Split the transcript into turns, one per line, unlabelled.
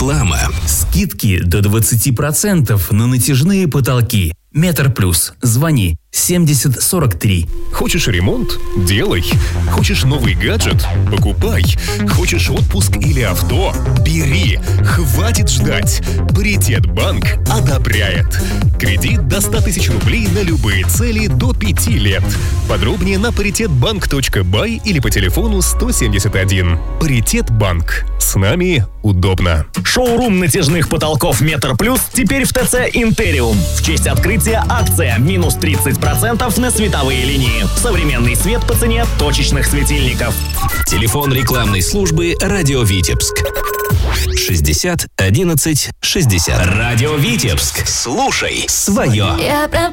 Реклама.
Скидки до 20% на натяжные потолки. Метр Плюс. Звони 70 43.
Хочешь ремонт? Делай. Хочешь новый гаджет? Покупай. Хочешь отпуск или авто? Бери. Хватит ждать. Паритет Банк одобряет. Кредит до 100 тысяч рублей на любые цели до 5 лет. Подробнее на paritetbank.by или по телефону 171. Паритет Банк. С нами удобно.
Шоурум натяжных потолков Метр Плюс теперь в ТЦ Интериум. В честь открытия акция минус 30% на световые линии. Современный свет по цене точечных светильников.
Телефон рекламной службы «Радио Витебск». 60 11 60.
Радио Витебск.
Слушай свое.
Я